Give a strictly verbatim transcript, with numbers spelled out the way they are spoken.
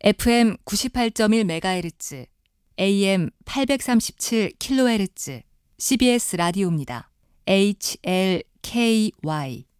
에프엠 구십팔 점 일 메가헤르츠, 에이엠 팔백삼십칠 킬로헤르츠 씨비에스 라디오입니다. 에이치엘케이와이